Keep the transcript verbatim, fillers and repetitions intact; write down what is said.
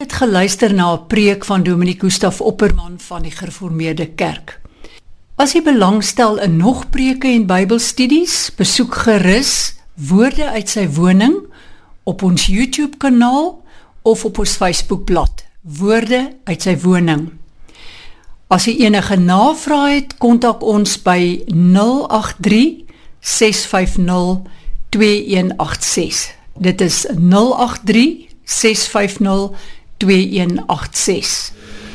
Het geluister na 'n preek van Dominee Gustaf Opperman van die Gereformeerde Kerk. As jy belangstel in nog preke en Bybelstudies, besoek gerus Woorde uit sy woning op ons YouTube kanaal of op ons Facebookblad, Woorde uit sy woning. As jy enige navrae het, kontak ons by nul agt drie, ses vyf nul, twee een agt ses. Dit is nul agt drie, ses vyf nul, twee een agt ses.